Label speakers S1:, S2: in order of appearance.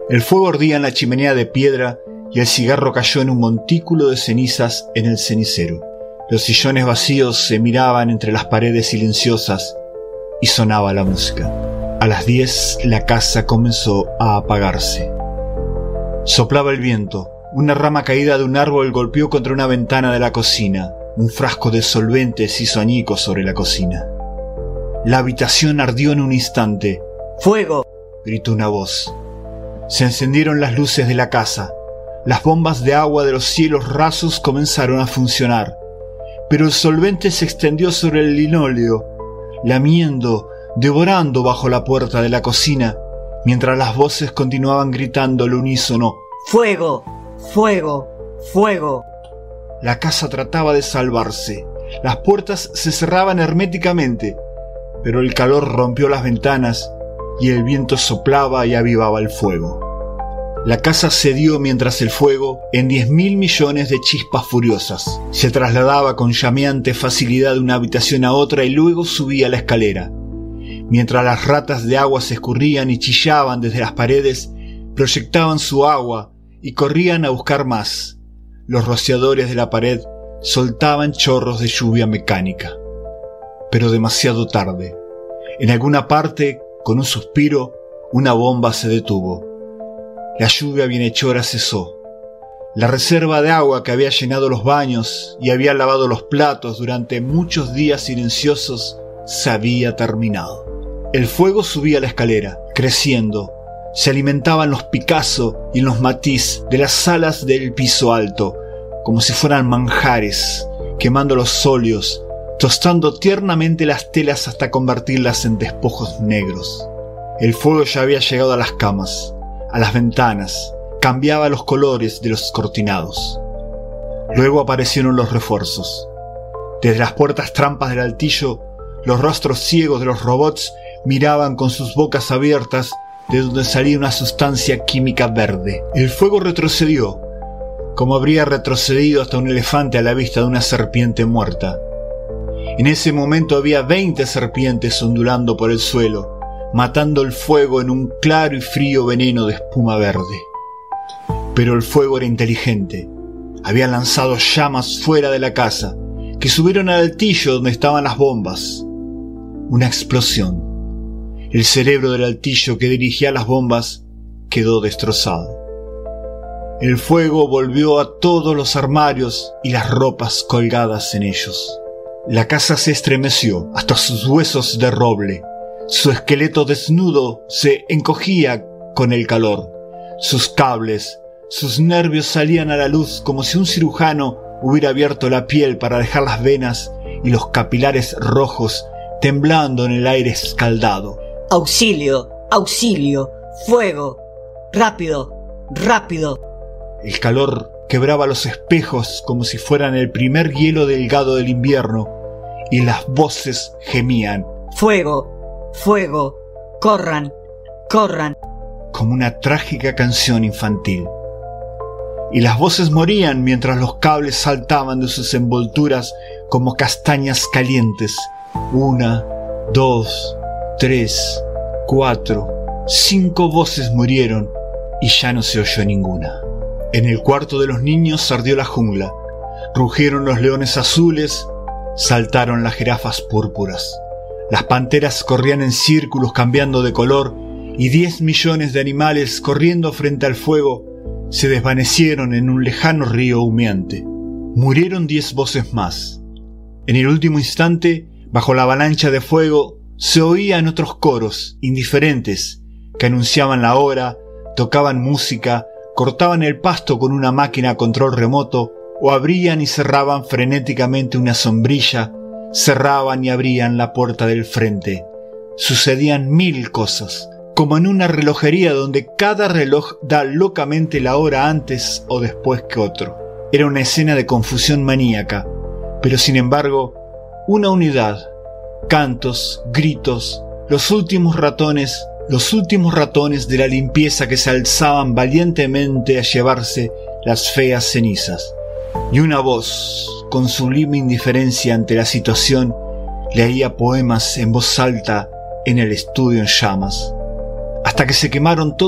S1: El fuego ardía en la chimenea de piedra y el cigarro cayó en un montículo de cenizas en el cenicero. Los sillones vacíos se miraban entre las paredes silenciosas y sonaba la música. A las 10 la casa comenzó a apagarse. Soplaba el viento. Una rama caída de un árbol golpeó contra una ventana de la cocina. Un frasco de solventes hizo añicos sobre la cocina. La habitación ardió en un instante.
S2: ¡Fuego!,
S1: gritó una voz. Se encendieron las luces de la casa. Las bombas de agua de los cielos rasos comenzaron a funcionar. Pero el solvente se extendió sobre el linóleo, lamiendo, devorando bajo la puerta de la cocina, mientras las voces continuaban gritando al unísono:
S2: ¡Fuego! ¡Fuego! ¡Fuego!
S1: La casa trataba de salvarse. Las puertas se cerraban herméticamente, pero el calor rompió las ventanas y el viento soplaba y avivaba el fuego. La casa cedió mientras el fuego, en 10.000 millones de chispas furiosas, se trasladaba con llameante facilidad de una habitación a otra y luego subía la escalera. Mientras las ratas de agua se escurrían y chillaban desde las paredes, proyectaban su agua y corrían a buscar más. Los rociadores de la pared soltaban chorros de lluvia mecánica. Pero demasiado tarde. En alguna parte, con un suspiro, una bomba se detuvo. La lluvia bienhechora cesó. La reserva de agua que había llenado los baños y había lavado los platos durante muchos días silenciosos se había terminado. El fuego subía la escalera, creciendo. Se alimentaban los Picasso y los Matisse de las salas del piso alto, como si fueran manjares, quemando los óleos, tostando tiernamente las telas hasta convertirlas en despojos negros. El fuego ya había llegado a las camas, a las ventanas, cambiaba los colores de los cortinados. Luego aparecieron los refuerzos. Desde las puertas trampas del altillo, los rostros ciegos de los robots miraban con sus bocas abiertas de donde salía una sustancia química verde. El fuego retrocedió, como habría retrocedido hasta un elefante a la vista de una serpiente muerta. En ese momento había 20 serpientes ondulando por el suelo, matando el fuego en un claro y frío veneno de espuma verde. Pero el fuego era inteligente. Había lanzado llamas fuera de la casa, que subieron al altillo donde estaban las bombas. Una explosión. El cerebro del altillo que dirigía las bombas quedó destrozado. El fuego volvió a todos los armarios y las ropas colgadas en ellos. La casa se estremeció hasta sus huesos de roble. Su esqueleto desnudo se encogía con el calor. Sus cables, sus nervios salían a la luz como si un cirujano hubiera abierto la piel para dejar las venas y los capilares rojos temblando en el aire escaldado.
S2: ¡Auxilio! ¡Auxilio! ¡Fuego! ¡Rápido! ¡Rápido!
S1: El calor quebraba los espejos como si fueran el primer hielo delgado del invierno, y las voces gemían.
S2: ¡Fuego! ¡Fuego! ¡Corran! ¡Corran!
S1: Como una trágica canción infantil. Y las voces morían mientras los cables saltaban de sus envolturas como castañas calientes. 1, 2, 3, 4, 5 voces murieron y ya no se oyó ninguna. En el cuarto de los niños ardió la jungla. Rugieron los leones azules, saltaron las jirafas púrpuras. Las panteras corrían en círculos cambiando de color y 10 millones de animales corriendo frente al fuego se desvanecieron en un lejano río humeante. Murieron 10 voces más. En el último instante, bajo la avalancha de fuego, se oían otros coros, indiferentes, que anunciaban la hora, tocaban música, cortaban el pasto con una máquina a control remoto, o abrían y cerraban frenéticamente una sombrilla, cerraban y abrían la puerta del frente. Sucedían 1000 cosas, como en una relojería donde cada reloj da locamente la hora antes o después que otro. Era una escena de confusión maníaca, pero sin embargo, una unidad, cantos, gritos, los últimos ratones de la limpieza que se alzaban valientemente a llevarse las feas cenizas. Y una voz, con sublime indiferencia ante la situación, leía poemas en voz alta en el estudio en llamas, hasta que se quemaron todos